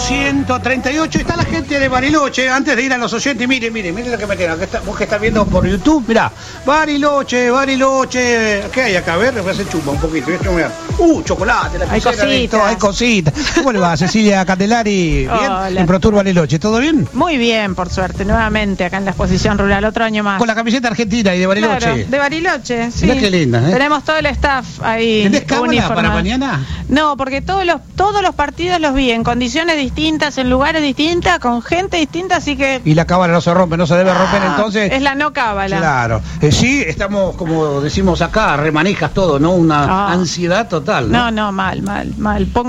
138. Está la gente de Bariloche. Antes de ir a los oyentes, mire lo que metieron. Vos que estás viendo por YouTube, mirá. Bariloche. ¿Qué hay acá? A ver, voy a hacer chumba un poquito. Chocolate, la hay cositas. ¿Cómo le va, Cecilia Candelari? ¿Bien? En ProTour Bariloche, ¿todo bien? Muy bien, por suerte, nuevamente acá en la exposición rural, otro año más. Con la camiseta argentina y de Bariloche. Claro, de Bariloche, sí. Mirá qué linda, ¿eh? Tenemos todo el staff ahí. ¿Tenés cámara para mañana? No, porque todos los partidos los vi en condiciones distintas, en lugares distintos, con gente distinta, así que... Y la cábala no se rompe, no se debe romper, entonces... Es la no cábala. Claro. Sí, estamos, como decimos acá, remanijas todo, ¿no? Una ansiedad total, ¿no? No, mal. Pongo